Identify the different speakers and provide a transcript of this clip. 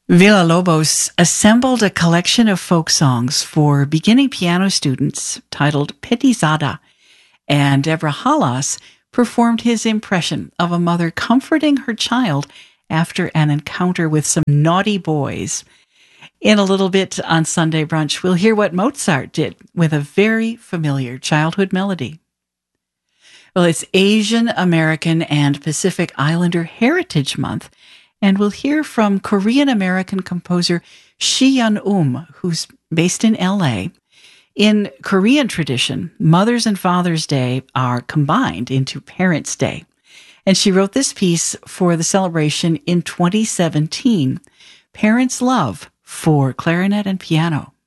Speaker 1: Villa-Lobos assembled a collection of folk songs for beginning piano students titled Petizada, and Deborah Halas performed his impression of a mother comforting her child after an encounter with some naughty boys. In a little bit on Sunday Brunch, we'll hear what Mozart did with a very familiar childhood melody. Well, it's Asian American and Pacific Islander Heritage Month, and we'll hear from Korean-American composer Shi Yun who's based in L.A. In Korean tradition, Mother's and Father's Day are combined into Parents' Day, and she wrote this piece for the celebration in 2017, Parents' Love, for clarinet and piano.